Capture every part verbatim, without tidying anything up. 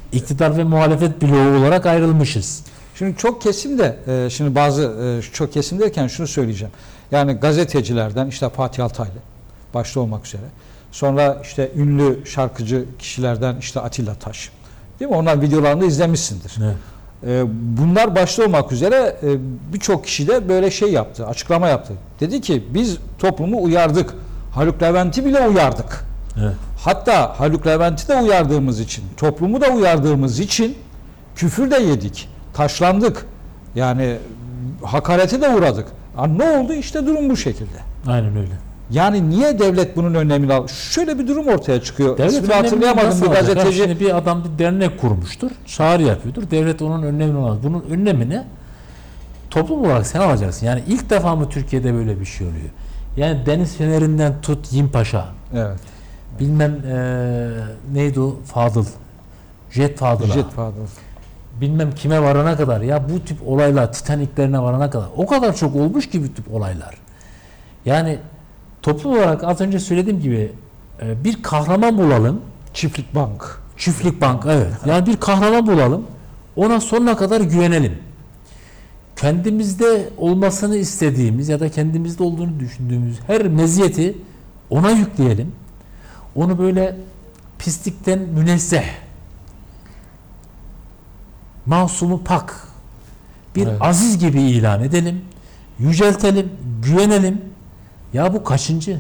İktidar ve muhalefet bloğu olarak ayrılmışız. Şimdi çok kesim de, e, şimdi bazı e, çok kesim derken şunu söyleyeceğim. Yani gazetecilerden işte Fatih Altaylı başta olmak üzere. Sonra işte ünlü şarkıcı kişilerden işte Atilla Taş. Değil mi? Onlar videolarını izlemişsindir. Evet. E, bunlar başta olmak üzere e, birçok kişi de böyle şey yaptı, açıklama yaptı. Dedi ki biz toplumu uyardık. Haluk Levent'i bile uyardık. Evet. Hatta Haluk Levent'i de uyardığımız için, toplumu da uyardığımız için küfür de yedik, taşlandık. Yani hakarete de uğradık. Ha, ne oldu? İşte durum bu şekilde. Aynen öyle. Yani niye devlet bunun önlemini al? Şöyle bir durum ortaya çıkıyor. Devlet İsmini hatırlayamadım bir gazeteci. Şimdi bir adam bir dernek kurmuştur, çağrı yapıyordur. Devlet onun önlemini alır. Bunun önlemini toplum olarak sen alacaksın. Yani ilk defa mı Türkiye'de böyle bir şey oluyor? Yani Deniz Feneri'nden tut Yimpaşa. Evet. Bilmem ee, neydi o? Fadıl. Jet Fadıl'a. Jet Fadıl. Bilmem kime varana kadar ya bu tip olaylar Titaniklerine varana kadar o kadar çok olmuş ki bu tip olaylar. Yani toplum olarak az önce söylediğim gibi bir kahraman bulalım. Çiftlik Bank. Çiftlik Bank, evet. Yani bir kahraman bulalım. Ona sonuna kadar güvenelim. Kendimizde olmasını istediğimiz ya da kendimizde olduğunu düşündüğümüz her meziyeti ona yükleyelim. Onu böyle pislikten münezzeh, masumu pak, bir evet. aziz gibi ilan edelim. Yüceltelim, güvenelim. Ya bu kaçıncı?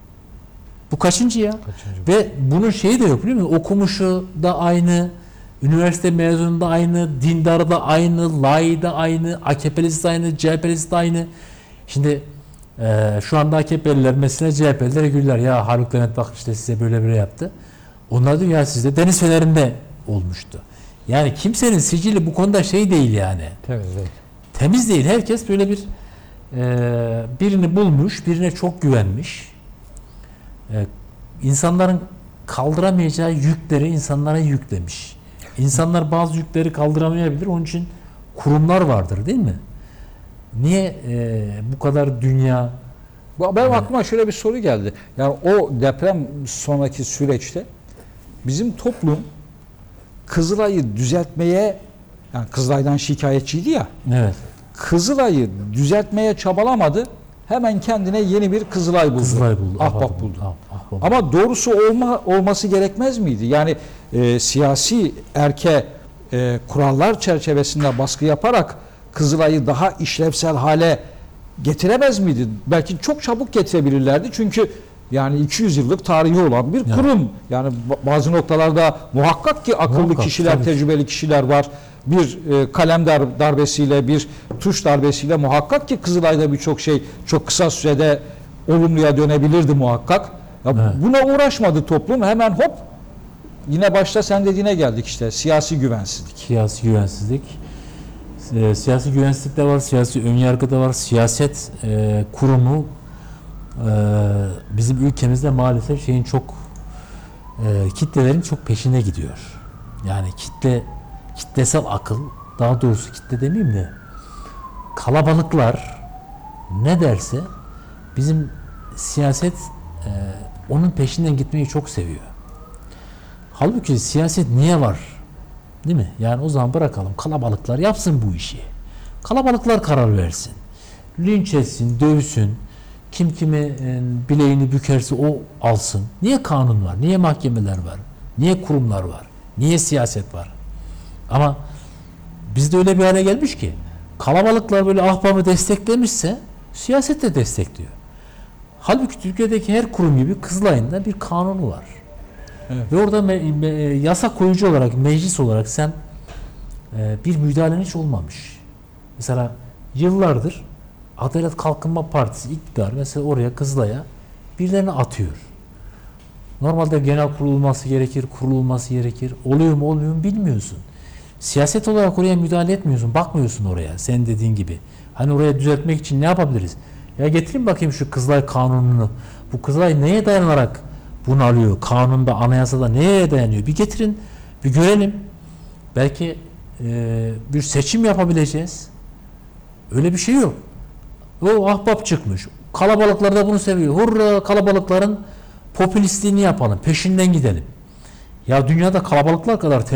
Bu kaçıncı ya? Kaçıncı? Ve bunun şeyi de yok biliyor musun? Okumuşu da aynı, üniversite mezunu da aynı, dindarı da aynı, lai da aynı, A K P'lisi de aynı, C H P'lisi de aynı. Şimdi e, şu anda A K P'liler mesela C H P'lilere güller. Ya Haluk Levent bak işte size böyle böyle yaptı. Onlar diyor ya sizde Deniz Fener'inde olmuştu. Yani kimsenin sicili bu konuda şey değil yani. Temiz değil. Temiz değil. Herkes böyle bir e, birini bulmuş, birine çok güvenmiş. E, insanların kaldıramayacağı yükleri insanlara yüklemiş. İnsanlar bazı yükleri kaldıramayabilir. Onun için kurumlar vardır değil mi? Niye e, bu kadar dünya... Benim aklıma şöyle bir soru geldi. Yani o deprem sonraki süreçte bizim toplum Kızılay'ı düzeltmeye, yani Kızılay'dan şikayetçiydi ya. Evet. Kızılay'ı düzeltmeye çabalamadı. Hemen kendine yeni bir Kızılay buldu. Kızılay buldu. Ahbap buldu. Ah, ahbap. Ama doğrusu olma olması gerekmez miydi? Yani e, siyasi erke e, kurallar çerçevesinde baskı yaparak Kızılay'ı daha işlevsel hale getiremez miydi? Belki çok çabuk getirebilirlerdi. Çünkü yani iki yüz yıllık tarihi olan bir kurum. Yani, yani bazı noktalarda muhakkak ki akıllı muhakkak, kişiler, tabii. tecrübeli kişiler var. Bir e, kalem dar, darbesiyle, bir tuş darbesiyle muhakkak ki Kızılay'da birçok şey çok kısa sürede olumluya dönebilirdi muhakkak. Ya Evet. Buna uğraşmadı toplum. Hemen hop yine başta sen dediğine geldik işte. Siyasi güvensizlik. Siyasi güvensizlik. E, siyasi güvensizlik de var, siyasi önyargı da var. Siyaset e, kurumu e, bizim ülkemizde maalesef şeyin çok e, kitlelerin çok peşine gidiyor. Yani kitle kitlesel akıl, daha doğrusu kitle demeyeyim de kalabalıklar ne derse bizim siyaset e, onun peşinden gitmeyi çok seviyor. Halbuki siyaset niye var? Değil mi? Yani o zaman bırakalım kalabalıklar yapsın bu işi. Kalabalıklar karar versin. Linç etsin, dövsün. Kim kimi e, bileğini bükerse o alsın. Niye kanun var? Niye mahkemeler var? Niye kurumlar var? Niye siyaset var? Ama bizde öyle bir hale gelmiş ki kalabalıklar böyle ahbabı desteklemişse siyaset de destekliyor. Halbuki Türkiye'deki her kurum gibi Kızılay'ın da bir kanunu var. Evet. Ve orada me, me, yasa koyucu olarak, meclis olarak sen e, bir müdahalen hiç olmamış. Mesela yıllardır Adalet Kalkınma Partisi iktidar mesela oraya Kızılay'a birilerini atıyor. Normalde genel kurulması gerekir, kurulması gerekir. Oluyor mu olmuyor mu bilmiyorsun. Siyaset olarak oraya müdahale etmiyorsun, bakmıyorsun oraya sen dediğin gibi. Hani oraya düzeltmek için ne yapabiliriz? Ya getirin bakayım şu Kızılay kanununu. Bu Kızılay neye dayanarak bunu alıyor? Kanunda, anayasada neye dayanıyor? Bir getirin, bir görelim. Belki e, bir seçim yapabileceğiz. Öyle bir şey yok. O ahbap çıkmış. Kalabalıklar da bunu seviyor. Hurra kalabalıkların popülistliğini yapalım. Peşinden gidelim. Ya dünyada kalabalıklar kadar